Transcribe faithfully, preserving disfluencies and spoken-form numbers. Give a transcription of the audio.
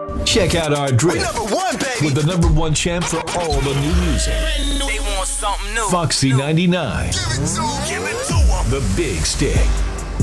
Check out our drip Number one, baby. with the number one champ for all the new music. They want something new. Foxy ninety-nine. Give it to 'em. The Big Stick.